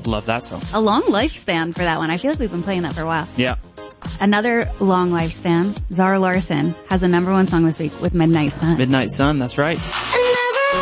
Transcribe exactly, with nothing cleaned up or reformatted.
Love that song. A long lifespan for that one. I feel like we've been playing that for a while. Yeah. Another long lifespan, Zara Larsson has a number one song this week with Midnight Sun. Midnight Sun, that's right.